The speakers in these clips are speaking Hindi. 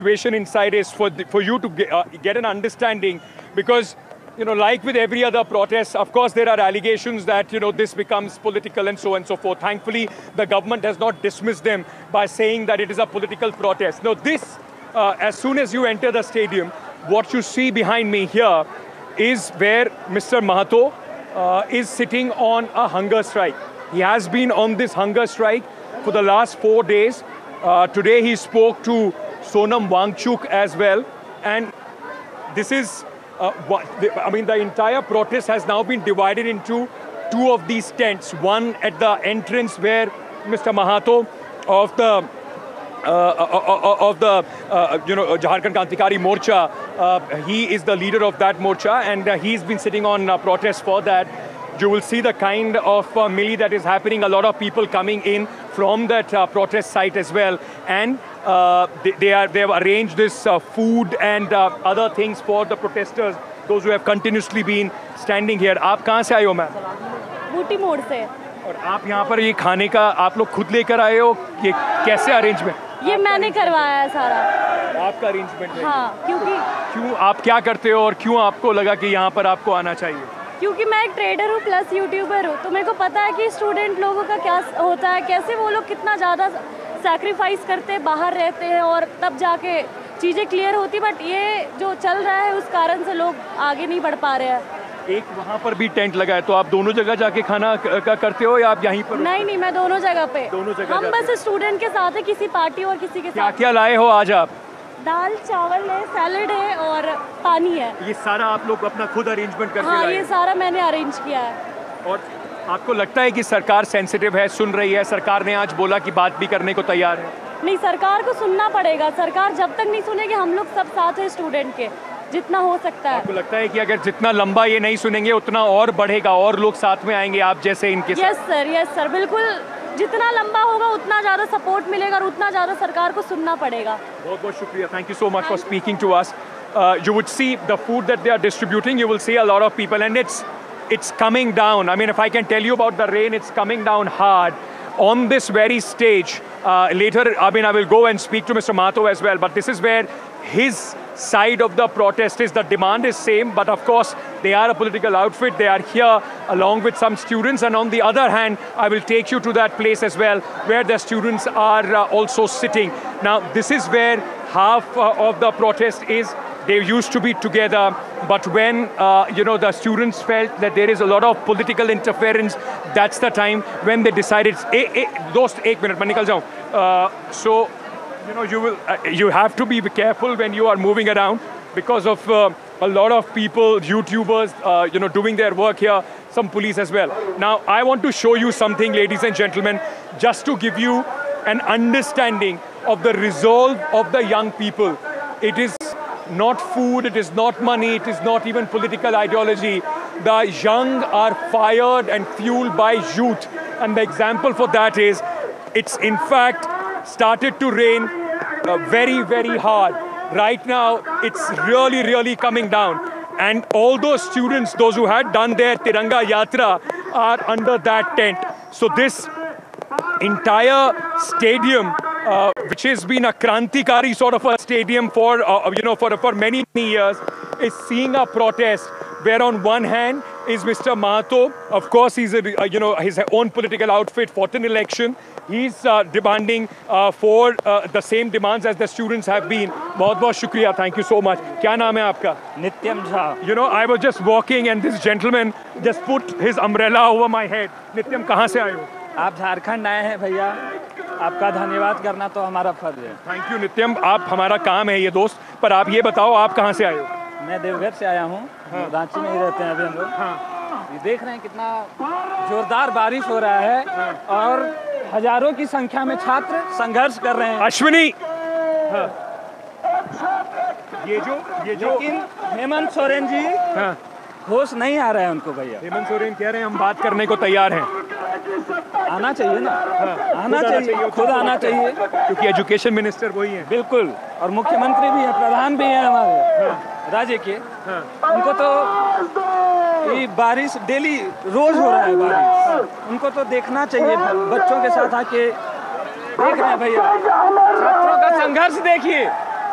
situation inside is for you to get an understanding, because like with every other protest, of course there are allegations that this becomes political and so on and so forth. Thankfully, the government has not dismissed them by saying that it is a political protest. Now this, as soon as you enter the stadium, what you see behind me here is where Mr. Mahato is sitting on a hunger strike. He has been on this hunger strike for the last 4 days. Today he spoke to Sonam Wangchuk as well, and this is the entire protest has now been divided into two of these tents. One at the entrance where Mr. Mahato of the Jharkhand Krantikari Morcha, he is the leader of that morcha, and he's been sitting on protest for that. You will see the kind of melee that is happening. A lot of people coming in from that protest site as well, and they have arranged this food and other things for the protesters, those who have continuously been standing here. आप कहाँ से आए हो मैम? बूटी मोड़ से। और आप यहाँ पर ये खाने का आप लोग खुद लेकर आए हो? ये कैसे अरेंजमेंट? ये मैंने करवाया है सारा। आपका अरेंजमेंट है? हाँ, क्यों आप क्या करते हो और क्यों आपको लगा कि यहाँ पर आपको आना चाहिए? क्योंकि मैं एक ट्रेडर हूँ प्लस यूट्यूबर हूँ, तो मेरे को पता है कि स्टूडेंट लोगों का क्या होता है, कैसे वो लोग कितना ज़्यादा सैक्रिफाइस करते हैं, बाहर रहते हैं और तब जाके चीज़ें क्लियर होती। बट ये जो चल रहा है उस कारण से लोग आगे नहीं बढ़ पा रहे हैं। एक वहाँ पर भी टेंट लगा है, तो आप दोनों जगह जाके खाना का करते हो या आप यहीं पर? नहीं, मैं दोनों जगह पे। दोनों जगह हम बस स्टूडेंट के साथ है, किसी पार्टी और किसी के साथ। क्या लाए हो आज आप? दाल चावल है, सैलेड है और पानी है। ये सारा आप लोग अपना खुद अरेंजमेंट करके हाँ, लाए? ये सारा मैंने अरेंज किया है। और आपको लगता है कि सरकार सेंसिटिव है, सुन रही है? सरकार ने आज बोला कि बात भी करने को तैयार है। नहीं, सरकार को सुनना पड़ेगा। सरकार जब तक नहीं सुनेगी, हम लोग सब साथ हैं स्टूडेंट के, जितना हो सकता है। आपको लगता है कि अगर जितना लंबा ये नहीं सुनेंगे उतना और बढ़ेगा और लोग साथ में आएंगे आप जैसे इनके साथ? यस सर, बिल्कुल। जितना लंबा होगा उतना ज़्यादा सपोर्ट मिलेगा और उतना ज़्यादा सरकार को सुनना पड़ेगा। बहुत बहुत शुक्रिया। Thank you so much for speaking to us. You would see the food that they are distributing. You will see a lot of people, and it's coming down. I mean, if I can tell you about the rain, it's coming down hard on this very stage. Later, I will go and speak to Mr. Mahato as well, but this is where his side of the protest is. The demand is same, but of course, they are a political outfit. They are here along with some students, and on the other hand, I will take you to that place as well, where the students are also sitting. Now, this is where half of the protest is. They used to be together, but when the students felt that there is a lot of political interference, that's the time when they decided, dost ek minute, main nikal jaun. So, you have to be careful when you are moving around because of a lot of people, YouTubers, doing their work here, some police as well. Now, I want to show you something, ladies and gentlemen, just to give you an understanding of the resolve of the young people. It is not food, it is not money, it is not even political ideology. The young are fired and fueled by youth. And the example for that is, it's in fact started to rain very, very hard. Right now, it's really, really coming down. And all those students, those who had done their Tiranga Yatra, are under that tent. So this entire stadium, which has been a Krantikari sort of a stadium for many, many years, is seeing a protest where on one hand is Mr. Mahato. Of course, he's his own political outfit, fought an election. He's demanding for the same demands as the students have been. बहुत बहुत शुक्रिया. Thank you so much. क्या नाम है आपका? नित्यम Jha. I was just walking and this gentleman just put his umbrella over my head. नित्यम, कहाँ से आए हो? आप झारखंड आए हैं भैया, आपका धन्यवाद करना तो हमारा फर्ज है। थैंक यू नित्यम, आप हमारा काम है ये दोस्त, पर आप ये बताओ आप कहाँ से आए हो? मैं देवघर से आया हूँ। हाँ। रांची में ही रहते हैं अभी हम लोग। हाँ। ये देख रहे हैं कितना जोरदार बारिश हो रहा है। हाँ। और हजारों की संख्या में छात्र संघर्ष कर रहे हैं। अश्विनी, हाँ। ये जो लेकिन हेमंत सोरेन जी, हाँ, होश नहीं आ रहा है उनको भैया। हेमंत सोरेन कह रहे हैं हम बात करने को तैयार हैं। आना चाहिए ना। हाँ, आना चाहिए, खुद आना चाहिए, क्योंकि एजुकेशन मिनिस्टर वही हैं। बिल्कुल, और मुख्यमंत्री भी हैं, प्रधान भी हैं हमारे राज्य के। उनको तो ये बारिश डेली रोज हो रहा है बारिश, उनको तो देखना चाहिए। बच्चों के साथ आके देख रहे हैं भैया, छात्रों का संघर्ष देखिए।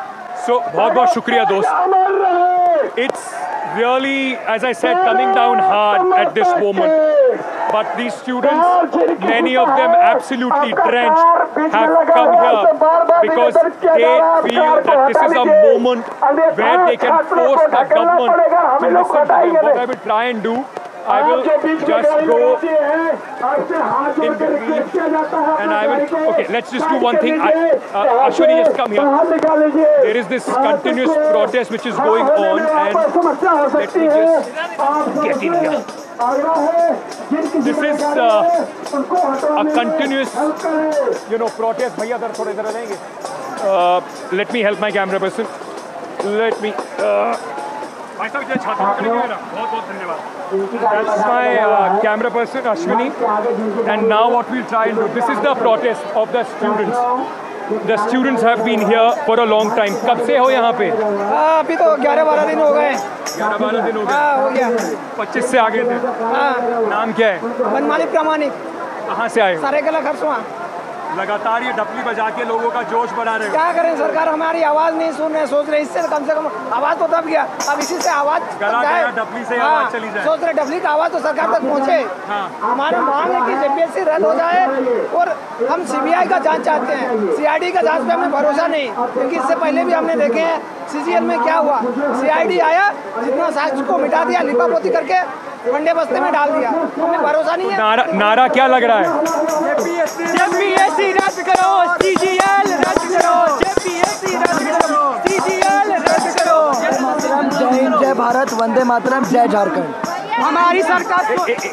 So बहुत शुक्रिया दोस्त. It's really, as I said, coming down hard at this moment. But these students, many of them absolutely drenched, have come here because they feel that this is a moment where they can force the government to listen to them. What I will try and do, I will just go in between and I will, okay, let's just do one thing. Ashwini, just come here. There is this continuous protest which is going on and let me just get in here. This is a continuous, protest. Bhaiya, थोड़े इधर रहेंगे. Let me help my camera person. Let me. भाई साहब, ये छात्र बहुत धन्यवाद. That's my camera person, Ashwini. And now what we'll try and do, this is the protest of the students. The students have been here for a long time. कब से हो यहाँ पे? अभी तो 11-12 दिन हो गए. 11-12 दिन हो गए. हो गया. 25 से आगे थे. नाम क्या है? मनमालिक प्रामाणिक. कहाँ से आए? सारेकला खरसुआ. लगातार ये डपली बजा के लोगों का जोश बढ़ा रहे हो. क्या करें, सरकार हमारी आवाज नहीं सुन रहे, सोच रहे इससे कम से कम आवाज तो दब गया, अब इसी से आवाज डपली से आवाज चली जाए. सोच रहे डपली का आवाज तो सरकार तक पहुँचे. हमारी मांग है कि जेपीएससी रद्द हो जाए और हम सीबीआई का जांच चाहते हैं. सीआईडी का जांच पे हमें भरोसा नहीं, क्योंकि इससे पहले भी हमने देखे हैं सीजीएल में क्या हुआ. सीआईडी आया, जितना साक्ष्य को मिटा दिया, लिपापोती करके वनडे बस्ते में डाल दिया. हमें भरोसा नहीं है. नारा क्या लग रहा है? जेपीएससी रद्द करो, सीजीएल रद्द करो, जेपीएससी रद्द करो, सीजीएल रद्द करो. जय हिंद, जय भारत, वंदे मातरम, जय झारखंड. हमारी सरकार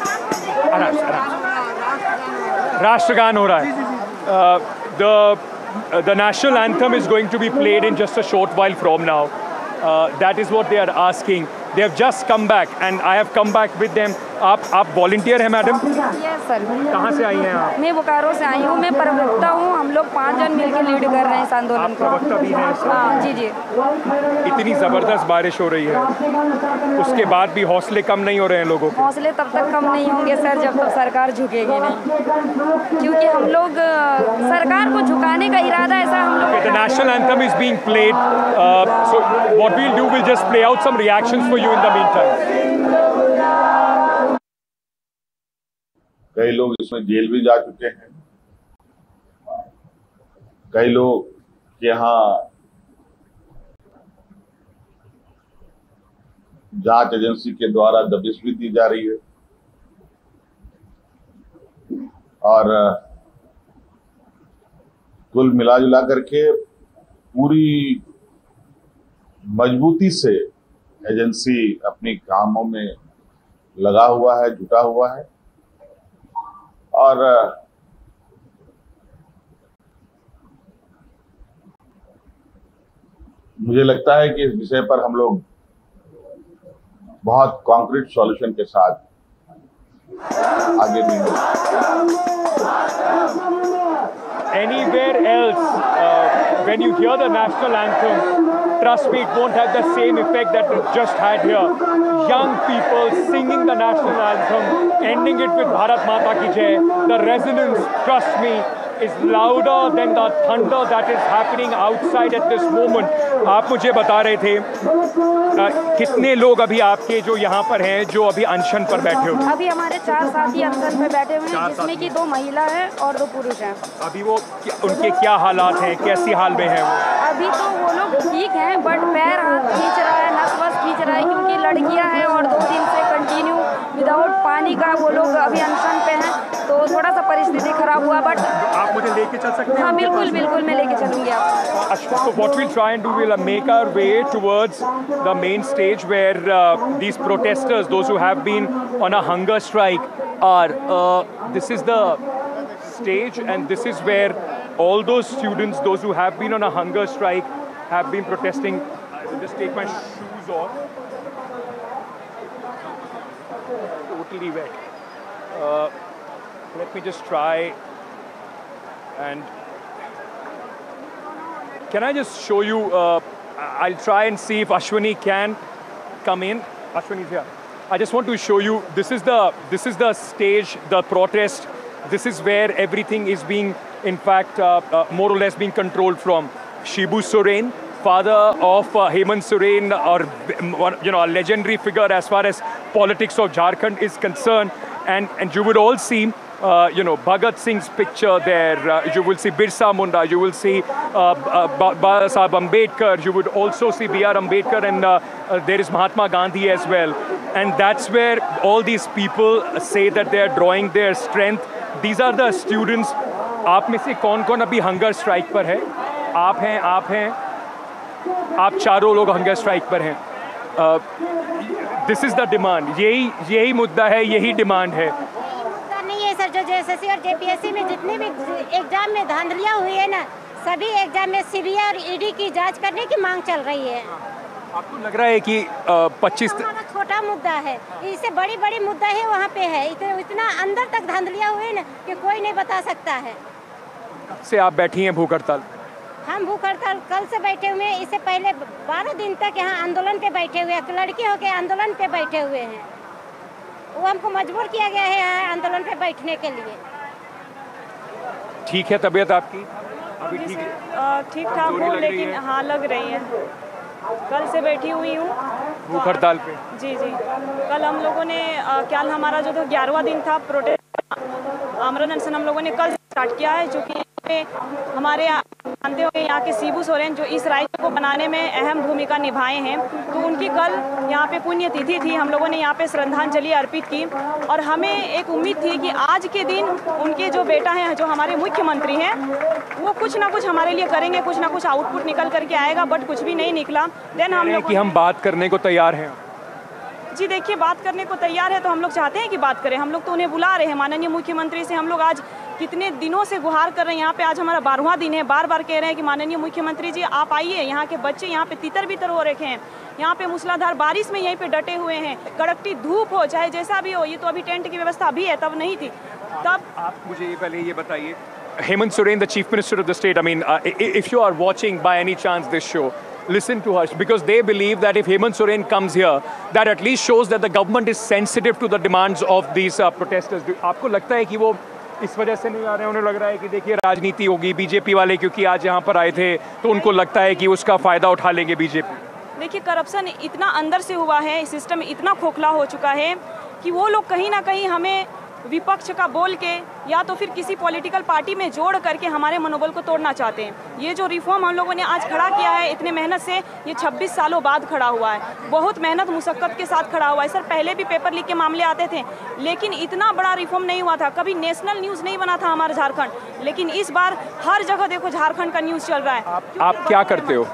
राष्ट्रगान हो रहा है. The national anthem is going to be played in just a short while from now. That is what they are asking. They have just come back and I have come back with them. आप वॉलंटियर हैं मैडम? Yes sir. कहाँ से आई हैं आप? मैं बोकारो से आई हूँ. मैं प्रवक्ता हूँ. हम लोग 5 जन मिलकर लीड कर रहे हैं इस आंदोलन को. प्रवक्ता भी हैं? हाँ जी जी. इतनी ज़बरदस्त बारिश हो रही है, उसके बाद भी हौसले कम नहीं हो रहे हैं लोगों के? हौसले तब तक कम नहीं होंगे सर जब तक सरकार झुकेगी नहीं, क्योंकि हम लोग सरकार को झुकाने का इरादा ऐसा हम लोग. The national anthem is being played. So what we'll do, we'll just play out some reactions for you in the meantime. कई लोग इसमें जेल भी जा चुके हैं. कई लोग के यहाँ जांच एजेंसी के द्वारा दबिश भी दी जा रही है. और कुल मिलाजुला करके पूरी मजबूती से एजेंसी अपनी कामों में लगा हुआ है, जुटा हुआ है. और मुझे लगता है कि इस विषय पर हम लोग बहुत कॉन्क्रीट सॉल्यूशन के साथ आगे बढ़ेंगे. Anywhere else, when you hear the national anthem, trust me, it won't have the same effect that it just had here. Young people singing the national anthem, ending it with Bharat Mata Ki Jai. The resonance, trust me, is louder than the thunder that is happening outside at this moment. आप मुझे बता रहे थे कितने लोग अभी आपके जो यहाँ पर हैं जो अभी अनशन पर बैठे हुए? अभी हमारे 4 साथी अनशन पे बैठे हुए हैं, जिसमें कि 2 महिला हैं और 2 पुरुष हैं. अभी वो उनके क्या हालात हैं, कैसी हाल में हैं वो? अभी तो वो लोग ठीक हैं, बट पैर हाथ खींच रहा है, नस वस खींच रहा है, क्योंकि लड़कियां हैं और 2 दिन से कंटिन्यू विदाउट पानी का वो लोग अभी अनशन पे हैं, तो थोड़ा सा परिस्थिति खराब हुआ. बट आप मुझे लेके चल सकते हैं? हाँ बिल्कुल बिल्कुल, मैं लेके चलूंगी आप. So what we'll try and do, we'll make our way towards the main stage where these protesters, those who have been on a hunger strike, are. This is the stage, and this is where all those students, those who have been on a hunger strike, have been protesting. I'll just take my shoes off. Totally wet. Let me just try and. Can I just show you? I'll try and see if Ashwini can come in. Ashwini's here. I just want to show you. This is the stage, the protest. This is where everything is being, in fact, more or less being controlled from. Shibu Soren, father of Hemant Soren, or a legendary figure as far as politics of Jharkhand is concerned. And you would all see, Bhagat Singh's picture there. You will see Birsa Munda. You will see Baba Sahib Ambedkar. You would also see B.R. Ambedkar, and there is Mahatma Gandhi as well. And that's where all these people say that they are drawing their strength. These are the students. आप में से कौन-कौन अभी हंगर स्ट्राइक पर है? आप हैं, आप चारों लोग हंगर स्ट्राइक पर हैं. This is the demand. यही मुद्दा है, यही डिमांड है. नहीं है सर, जो जेएसएससी और जेपीएससी में जितने भी एग्जाम में धांधलियां हुई है ना, सभी एग्जाम में सीबीआई और ईडी की जांच करने की मांग चल रही है. आपको लग रहा है कि 25 छोटा मुद्दा है, इससे बड़ी मुद्दा है वहाँ पे है. इतना अंदर तक धांधलियां हुई ना कि कोई नहीं बता सकता है. कब से आप बैठी हैं भूख हड़ताल? हम भूख हड़ताल कल से बैठे हुए हैं. इससे पहले 12 दिन तक यहाँ आंदोलन पे बैठे हुए हैं. लड़की होके आंदोलन पे बैठे हुए हैं. वो हमको मजबूर किया गया है यहाँ आंदोलन पे बैठने के लिए. ठीक है तबीयत आपकी? अभी ठीक है? ठीक ठाक हूँ, लेकिन हाँ लग रही है. कल से बैठी हुई हूँ भूख हड़ताल पे. जी. कल हम लोगों ने कल हमारा जो 11वां दिन था प्रोटेस्ट आमरण अनशन, हम लोगों ने कल स्टार्ट किया है. जो कि हमारे जानते होंगे यहाँ के शिबू सोरेन जो इस राज्य को बनाने में अहम भूमिका निभाए हैं, तो उनकी कल यहाँ पे पुण्यतिथि थी. हम लोगों ने यहाँ पे श्रद्धांजलि अर्पित की और हमें एक उम्मीद थी कि आज के दिन उनके जो बेटा हैं, जो हमारे मुख्यमंत्री हैं, वो कुछ ना कुछ हमारे लिए करेंगे, कुछ ना कुछ आउटपुट निकल करके आएगा. बट कुछ भी नहीं निकला. देन हम लोग हम बात करने को तैयार हैं. जी देखिए, बात करने को तैयार है तो हम लोग चाहते हैं कि बात करें. हम लोग तो उन्हें बुला रहे हैं. माननीय मुख्यमंत्री से हम लोग आज कितने दिनों से गुहार कर रहे हैं. यहाँ पे आज हमारा 12वां दिन है. बार बार कह रहे हैं कि माननीय मुख्यमंत्री जी आप आइए. यहाँ के बच्चे यहाँ पे तितर बितर हो रखे हैं. यहाँ पे मूसलाधार बारिश में यहीं पे डटे हुए हैं. कड़कती धूप हो चाहे जैसा भी हो. ये तो अभी टेंट की व्यवस्था भी है, तब नहीं थी. तब आप मुझे पहले ये बताइए, Hemant Soren, the Chief Minister of the state, I mean, if you are watching by any chance this show, listen to us, because they believe that if Hemant Soren comes here, that at least shows that the government is sensitive to the demands of these protesters. आपको लगता है कि वो इस वजह से नहीं आ रहे हैं? उन्हें लग रहा है कि देखिए राजनीति होगी, बीजेपी वाले क्योंकि आज यहाँ पर आए थे तो उनको लगता है कि उसका फायदा उठा लेंगे बीजेपी. देखिए, करप्शन इतना अंदर से हुआ है, सिस्टम इतना खोखला हो चुका है कि वो लोग कहीं ना कहीं हमें विपक्ष का बोल के या तो फिर किसी पॉलिटिकल पार्टी में जोड़ करके हमारे मनोबल को तोड़ना चाहते हैं. ये जो रिफॉर्म हम लोगों ने आज खड़ा किया है इतने मेहनत से, ये 26 सालों बाद खड़ा हुआ है. बहुत मेहनत मुशक्कत के साथ खड़ा हुआ है. सर पहले भी पेपर लीक के मामले आते थे, लेकिन इतना बड़ा रिफॉर्म नहीं हुआ था. कभी नेशनल न्यूज़ नहीं बना था हमारा झारखंड, लेकिन इस बार हर जगह देखो झारखंड का न्यूज़ चल रहा है. आप क्या करते हो?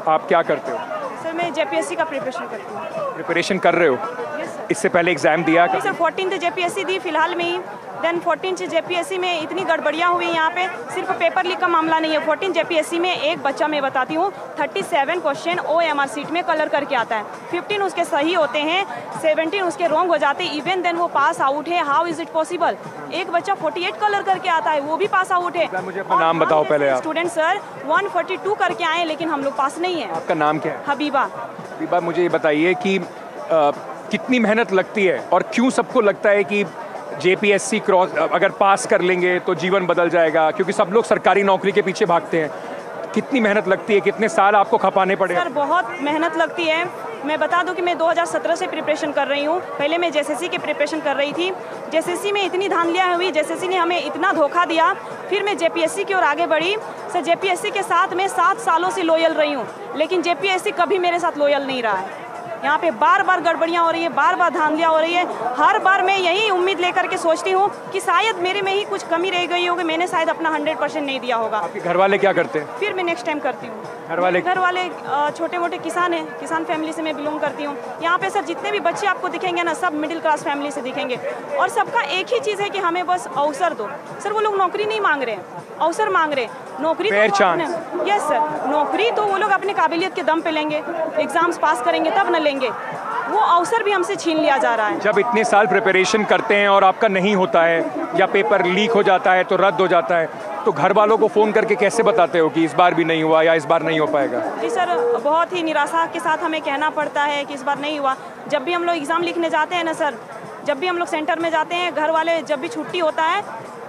सर मैं जेपीएससी का प्रिपरेशन करती हूँ. प्रिपरेशन कर रहे हो? इससे पहले एग्जाम दिया? सर 14th जेपीएससी दी फिलहाल में ही. देन 14th जेपीएससी में इतनी गड़बड़ियाँ हुई यहाँ पे. सिर्फ पेपर लीक का मामला नहीं है. 14th जेपीएससी में एक बच्चा, मैं बताती हूँ, 37 क्वेश्चन OMR सीट में कलर करके आता है. 15 उसके सही होते हैं, 17 उसके रॉन्ग हो जाते हैं. इवन देन वो पास आउट है. How is it possible? एक बच्चा 48 कलर करके आता है, वो भी पास आउट है. मुझे अपना नाम बताओ पहले आप. स्टूडेंट सर 142 करके आए, लेकिन हम लोग पास नहीं है. आपका नाम क्या है? हबीबा. हबीबा, मुझे ये बताइए कि कितनी मेहनत लगती है और क्यों सबको लगता है कि जेपीएससी क्रॉस अगर पास कर लेंगे तो जीवन बदल जाएगा, क्योंकि सब लोग सरकारी नौकरी के पीछे भागते हैं. कितनी मेहनत लगती है? कितने साल आपको खपाने पड़े? सर बहुत मेहनत लगती है. मैं बता दूं कि मैं 2017 से प्रिपरेशन कर रही हूं. पहले मैं जेएसएससी के प्रिपरेशन कर रही थी. जेएसएससी में इतनी धांधलियाँ हुई, जेएसएससी ने हमें इतना धोखा दिया. फिर मैं जेपीएससी की ओर आगे बढ़ी. सर जेपीएससी के साथ मैं 7 सालों से लॉयल रही हूँ, लेकिन जेपीएससी कभी मेरे साथ लॉयल नहीं रहा है. यहाँ पे बार बार गड़बड़ियाँ हो रही है, बार बार धांधलियाँ हो रही है. हर बार मैं यही उम्मीद लेकर के सोचती हूँ कि शायद मेरे में ही कुछ कमी रह गई होगी, मैंने शायद अपना 100% नहीं दिया होगा. आपके घर वाले क्या करते हैं? फिर मैं नेक्स्ट टाइम करती हूँ. घर वाले छोटे मोटे किसान हैं. किसान फैमिली से मैं बिलोंग करती हूँ. यहाँ पे सर जितने भी बच्चे आपको दिखेंगे ना, सब मिडिल क्लास फैमिली से दिखेंगे. और सबका एक ही चीज़ है कि हमें बस अवसर दो. सर वो लोग नौकरी नहीं मांग रहे हैं, अवसर मांग रहे हैं. नौकरी तो यस सर, नौकरी तो वो लोग अपनी काबिलियत के दम पे लेंगे, एग्जाम्स पास करेंगे तब न लेंगे. वो अवसर भी हमसे छीन लिया जा रहा है. जब इतने साल प्रिपरेशन करते हैं और आपका नहीं होता है या पेपर लीक हो जाता है तो रद्द हो जाता है, तो घर वालों को फ़ोन करके कैसे बताते हो कि इस बार भी नहीं हुआ या इस बार नहीं हो पाएगा? जी सर, बहुत ही निराशा के साथ हमें कहना पड़ता है कि इस बार नहीं हुआ. जब भी हम लोग एग्ज़ाम लिखने जाते हैं ना सर, जब भी हम लोग सेंटर में जाते हैं, घर वाले जब भी छुट्टी होता है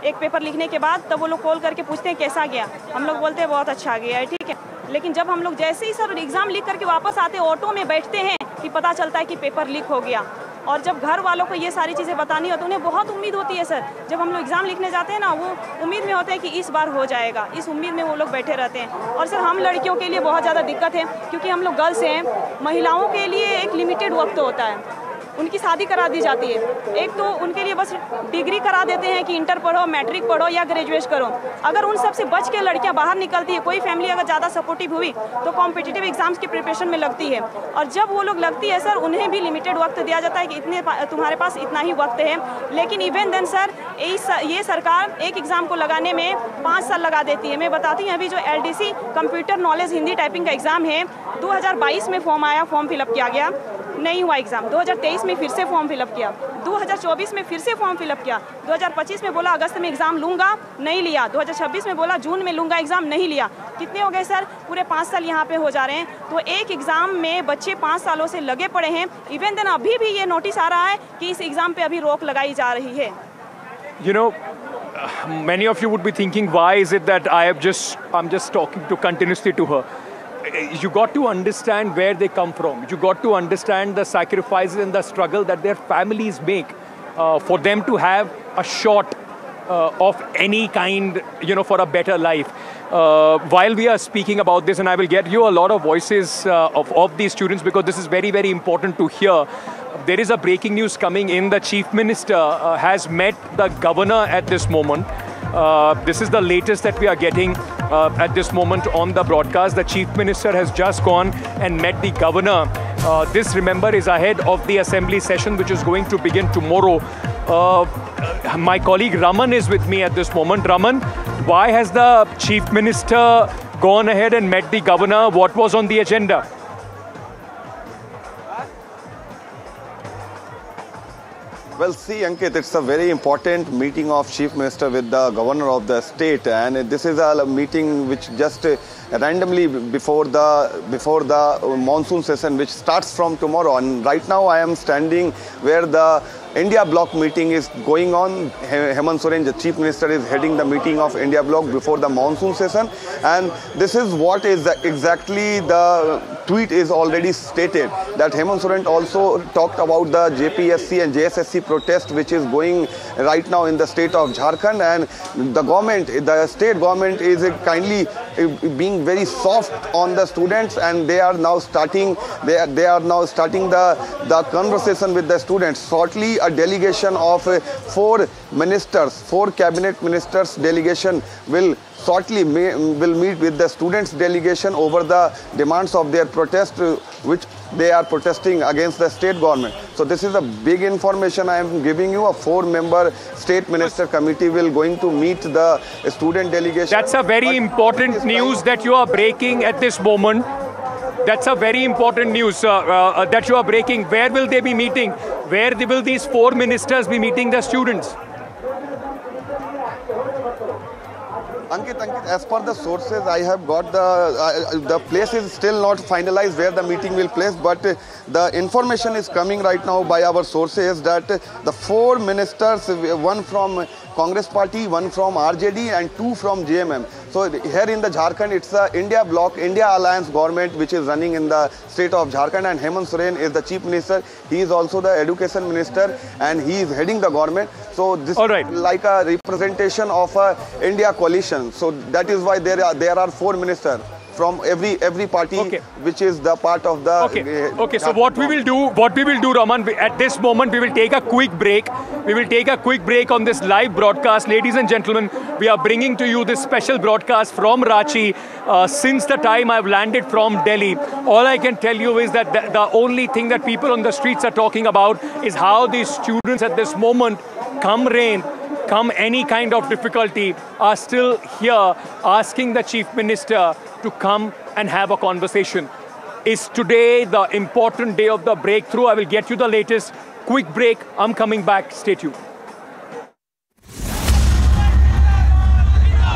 एक पेपर लिखने के बाद तब वो लोग कॉल करके पूछते हैं कैसा गया, हम लोग बोलते हैं बहुत अच्छा गया है, ठीक है। लेकिन जब हम लोग जैसे ही सर एग्ज़ाम लिख करके वापस आते ऑटो में बैठते हैं कि पता चलता है कि पेपर लीक हो गया। और जब घर वालों को ये सारी चीज़ें बतानी हो तो उन्हें बहुत उम्मीद होती है सर। जब हम लोग एग्ज़ाम लिखने जाते हैं ना, वो उम्मीद में होते हैं कि इस बार हो जाएगा, इस उम्मीद में वो लोग बैठे रहते हैं। और सर हम लड़कियों के लिए बहुत ज़्यादा दिक्कत है, क्योंकि हम लोग गर्ल्स हैं। महिलाओं के लिए एक लिमिटेड वक्त होता है, उनकी शादी करा दी जाती है। एक तो उनके लिए बस डिग्री करा देते हैं कि इंटर पढ़ो, मैट्रिक पढ़ो या ग्रेजुएट करो। अगर उन सब से बच के लड़कियां बाहर निकलती है, कोई फैमिली अगर ज़्यादा सपोर्टिव हुई तो कॉम्पिटिटिव एग्जाम्स की प्रिपरेशन में लगती है। और जब वो लोग लगती है सर, उन्हें भी लिमिटेड वक्त दिया जाता है कि इतने तुम्हारे पास इतना ही वक्त है। लेकिन इवन देन सर ये सरकार एक एग्ज़ाम को लगाने में 5 साल लगा देती है। मैं बताती हूँ, अभी जो LDC computer knowledge Hindi typing का एग्ज़ाम है, 2022 में फॉर्म आया, फॉर्म फिलअप किया गया, नहीं हुआ एग्ज़ाम। 2023 में फिर से फॉर्म फिलअप किया, 2024 में फिर से फॉर्म फिलअप किया, 2025 में बोला अगस्त में एग्ज़ाम लूँगा, नहीं लिया, 2026 में बोला जून में लूँगा एग्ज़ाम, नहीं लिया। कितने हो गए सर? पूरे 5 साल यहाँ पे हो जा रहे हैं। तो एक एग्ज़ाम में बच्चे 5 सालों से लगे पड़े हैं। इवन देन अभी भी ये नोटिस आ रहा है कि इस एग्ज़ाम पे अभी रोक लगाई जा रही है। You know, many of you would be thinking, why is it that I'm just talking to continuously to her? You got to understand where they come from. You got to understand the sacrifices and the struggle that their families make for them to have a shot of any kind, you know, for a better life. While we are speaking about this, and I will get you a lot of voices of these students, because this is very, very important to hear. There is a breaking news coming in. The Chief Minister has met the governor at this moment. This is the latest that we are getting at this moment on the broadcast. The Chief Minister has just gone and met the governor. This, remember, is ahead of the assembly session, which is going to begin tomorrow. My colleague Raman is with me at this moment. Raman, why has the Chief Minister gone ahead and met the governor? What was on the agenda? Well, see, Ankit, it's a very important meeting of Chief Minister with the Governor of the state, and this is a meeting which just randomly before the monsoon session, which starts from tomorrow. And right now I am standing where the India Bloc meeting is going on. Hemant Soren, the Chief Minister, is heading the meeting of India Bloc before the monsoon session. And this is what is exactly the tweet is already stated, that Hemant Soren also talked about the JPSC and JSSC protest which is going right now in the state of Jharkhand. And the government, the state government is kindly being very soft on the students, and they are now starting the conversation with the students. Shortly a delegation of 4 cabinet ministers delegation will shortly will meet with the students delegation over the demands of their protest, which they are protesting against the state government. So this is a big information I am giving you. A 4-member state minister committee will going to meet the student delegation. That's a very important news that you are breaking at this moment. That's a very important news that you are breaking. Where will they be meeting? Where will these 4 ministers be meeting the students? Ankit, as per the sources I have got, the place is still not finalized where the meeting will place, but the information is coming right now by our sources that the 4 ministers, one from Congress party, one from RJD and 2 from JMM. So here in the Jharkhand, it's the India Bloc, India Alliance government which is running in the state of Jharkhand, and Hemant Soren is the chief minister. He is also the education minister and he is heading the government. So this is like a representation of a India coalition. So that is why there are 4 ministers from every party, which is the part of the okay. So what we will do, Raman, at this moment we will take a quick break. We will take a quick break on this live broadcast. Ladies and gentlemen, we are bringing to you this special broadcast from Ranchi since the time I've landed from Delhi. All I can tell you is that the only thing that people on the streets are talking about is how these students at this moment, come rain, come any kind of difficulty, are still here asking the Chief Minister to come and have a conversation. Is today the important day of the breakthrough? I will get you the latest. Quick break. I'm coming back. Stay tuned.